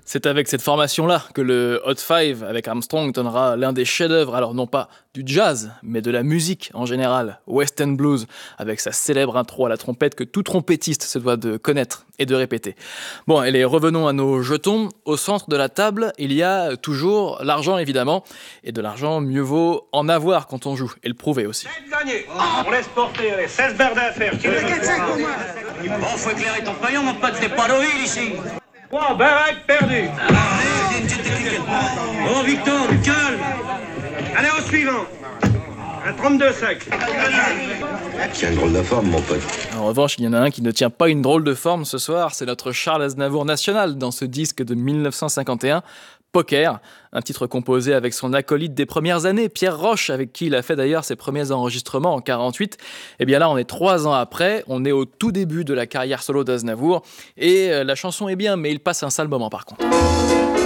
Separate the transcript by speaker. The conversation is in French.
Speaker 1: C'est avec cette formation-là que le Hot Five avec Armstrong donnera l'un des chefs-d'œuvre, alors non pas du jazz, mais de la musique en général, West End Blues, avec sa célèbre intro à la trompette que tout trompettiste se doit de connaître et de répéter. Bon, allez, revenons à nos jetons. Au centre de la table, il y a toujours l'argent évidemment, et de l'argent mieux vaut en avoir quand on joue, et le prouver aussi.
Speaker 2: Gagné. On laisse porter, allez, 16 berdins à faire.
Speaker 3: Bon, faut éclairer ton paillon, mon pote, c'est pas l'huile ici.
Speaker 2: 3 baraques perdues.
Speaker 3: Oh, Victor, calme.
Speaker 2: Allez, au suivant. Un 32,5.
Speaker 4: Tiens une drôle de forme, mon pote.
Speaker 1: En revanche, il y en a un qui ne tient pas une drôle de forme ce soir, c'est notre Charles Aznavour national dans ce disque de 1951, Poker, un titre composé avec son acolyte des premières années, Pierre Roche, avec qui il a fait d'ailleurs ses premiers enregistrements en 48. Et bien là, on est 3 ans après, on est au tout début de la carrière solo d'Aznavour, et la chanson est bien, mais il passe un sale moment par contre.